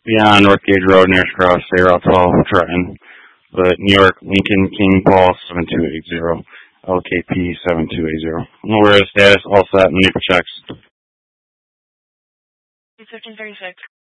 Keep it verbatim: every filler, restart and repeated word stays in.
beyond North Gage Road, Nairns Cross, State Route twelve, Trenton. But New York, Lincoln, King, Paul, seven two eight zero. L K P, seven two eight zero. Where is status? All set. Need for checks. fifteen thirty-six.